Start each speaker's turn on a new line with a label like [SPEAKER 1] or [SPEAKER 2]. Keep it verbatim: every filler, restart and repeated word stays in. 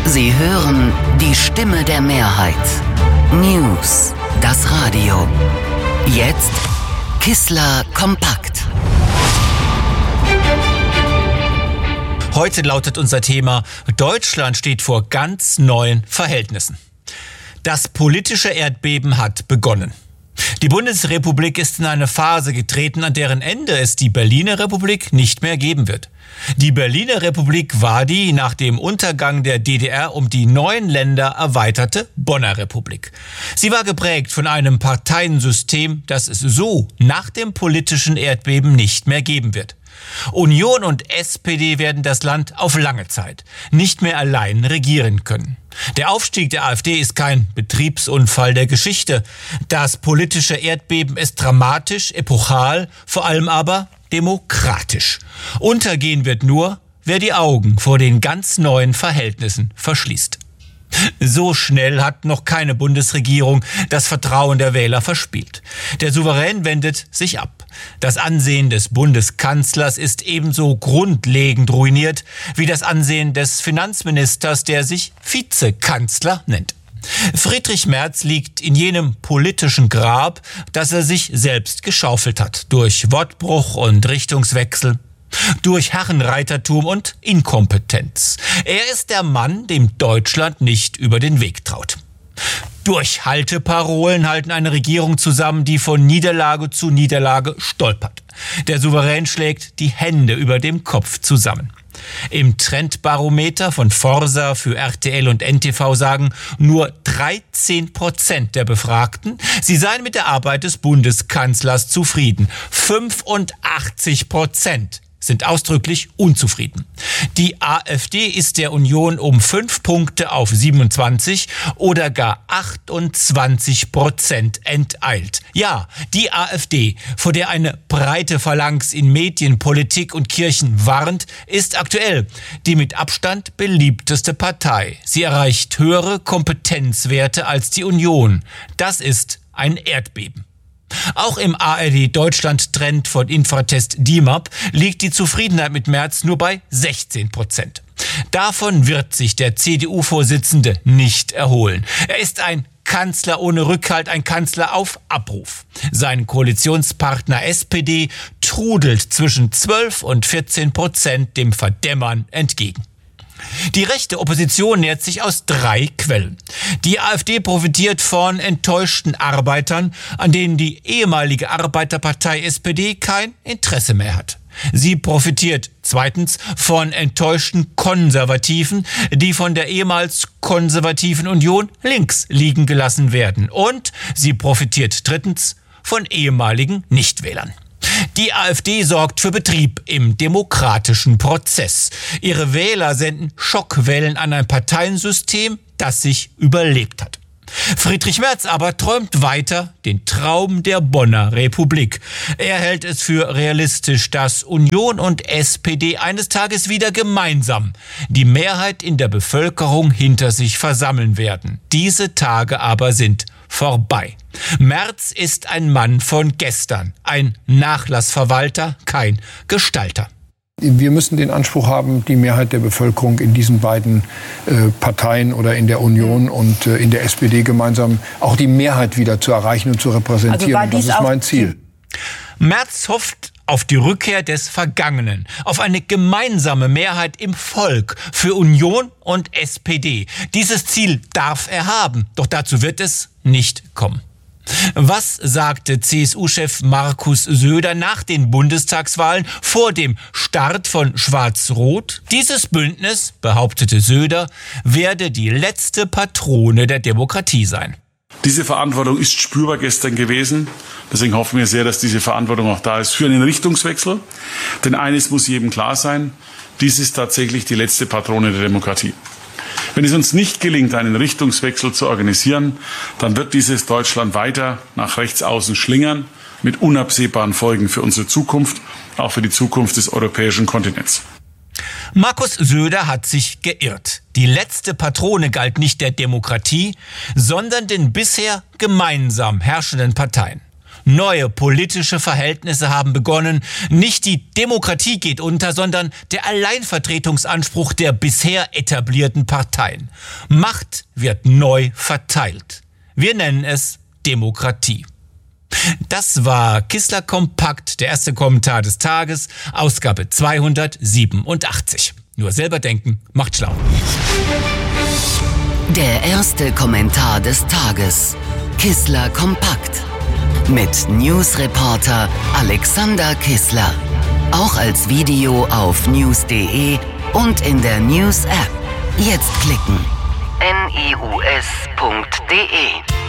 [SPEAKER 1] Sie hören die Stimme der Mehrheit. News, das Radio. Jetzt Kissler kompakt.
[SPEAKER 2] Heute lautet unser Thema: Deutschland steht vor ganz neuen Verhältnissen. Das politische Erdbeben hat begonnen. Die Bundesrepublik ist in eine Phase getreten, an deren Ende es die Berliner Republik nicht mehr geben wird. Die Berliner Republik war die nach dem Untergang der D D R um die neuen Länder erweiterte Bonner Republik. Sie war geprägt von einem Parteiensystem, das es so nach dem politischen Erdbeben nicht mehr geben wird. Union und S P D werden das Land auf lange Zeit nicht mehr allein regieren können. Der Aufstieg der AfD ist kein Betriebsunfall der Geschichte. Das politische Erdbeben ist dramatisch, epochal, vor allem aber demokratisch. Untergehen wird nur, wer die Augen vor den ganz neuen Verhältnissen verschließt. So schnell hat noch keine Bundesregierung das Vertrauen der Wähler verspielt. Der Souverän wendet sich ab. Das Ansehen des Bundeskanzlers ist ebenso grundlegend ruiniert wie das Ansehen des Finanzministers, der sich Vizekanzler nennt. Friedrich Merz liegt in jenem politischen Grab, das er sich selbst geschaufelt hat, durch Wortbruch und Richtungswechsel, durch Herrenreitertum und Inkompetenz. Er ist der Mann, dem Deutschland nicht über den Weg traut. Durchhalteparolen halten eine Regierung zusammen, die von Niederlage zu Niederlage stolpert. Der Souverän schlägt die Hände über dem Kopf zusammen. Im Trendbarometer von Forsa für R T L und N T V sagen nur dreizehn Prozent der Befragten, sie seien mit der Arbeit des Bundeskanzlers zufrieden. fünfundachtzig Prozent sind ausdrücklich unzufrieden. Die AfD ist der Union um fünf Punkte auf siebenundzwanzig oder gar achtundzwanzig Prozent enteilt. Ja, die AfD, vor der eine breite Phalanx in Medien, Politik und Kirchen warnt, ist aktuell die mit Abstand beliebteste Partei. Sie erreicht höhere Kompetenzwerte als die Union. Das ist ein Erdbeben. Auch im A R D-Deutschland-Trend von Infratest D I M A P liegt die Zufriedenheit mit Merz nur bei sechzehn Prozent. Davon wird sich der C D U-Vorsitzende nicht erholen. Er ist ein Kanzler ohne Rückhalt, ein Kanzler auf Abruf. Sein Koalitionspartner S P D trudelt zwischen zwölf und vierzehn Prozent dem Verdämmern entgegen. Die rechte Opposition nährt sich aus drei Quellen. Die AfD profitiert von enttäuschten Arbeitern, an denen die ehemalige Arbeiterpartei S P D kein Interesse mehr hat. Sie profitiert zweitens von enttäuschten Konservativen, die von der ehemals konservativen Union links liegen gelassen werden. Und sie profitiert drittens von ehemaligen Nichtwählern. Die AfD sorgt für Betrieb im demokratischen Prozess. Ihre Wähler senden Schockwellen an ein Parteiensystem, das sich überlebt hat. Friedrich Merz aber träumt weiter den Traum der Bonner Republik. Er hält es für realistisch, dass Union und S P D eines Tages wieder gemeinsam die Mehrheit in der Bevölkerung hinter sich versammeln werden. Diese Tage aber sind vorbei. Merz ist ein Mann von gestern, ein Nachlassverwalter, kein Gestalter.
[SPEAKER 3] Wir müssen den Anspruch haben, die Mehrheit der Bevölkerung in diesen beiden äh, Parteien oder in der Union und äh, in der S P D gemeinsam auch die Mehrheit wieder zu erreichen und zu repräsentieren. Also das ist mein Ziel.
[SPEAKER 2] Merz hofft auf die Rückkehr des Vergangenen, auf eine gemeinsame Mehrheit im Volk für Union und S P D. Dieses Ziel darf er haben, doch dazu wird es nicht kommen. Was sagte C S U-Chef Markus Söder nach den Bundestagswahlen vor dem Start von Schwarz-Rot? Dieses Bündnis, behauptete Söder, werde die letzte Patrone der Demokratie sein.
[SPEAKER 4] Diese Verantwortung ist spürbar gestern gewesen. Deswegen hoffen wir sehr, dass diese Verantwortung auch da ist für einen Richtungswechsel. Denn eines muss jedem klar sein, dies ist tatsächlich die letzte Patrone der Demokratie. Wenn es uns nicht gelingt, einen Richtungswechsel zu organisieren, dann wird dieses Deutschland weiter nach rechts außen schlingern, mit unabsehbaren Folgen für unsere Zukunft, auch für die Zukunft des europäischen Kontinents.
[SPEAKER 2] Markus Söder hat sich geirrt. Die letzte Patrone galt nicht der Demokratie, sondern den bisher gemeinsam herrschenden Parteien. Neue politische Verhältnisse haben begonnen. Nicht die Demokratie geht unter, sondern der Alleinvertretungsanspruch der bisher etablierten Parteien. Macht wird neu verteilt. Wir nennen es Demokratie. Das war Kissler Kompakt, der erste Kommentar des Tages, Ausgabe zweihundertsiebenundachtzig. Nur selber denken macht schlau.
[SPEAKER 1] Der erste Kommentar des Tages. Kissler Kompakt. Mit Newsreporter Alexander Kissler. Auch als Video auf news punkt de und in der News-App. Jetzt klicken. news punkt de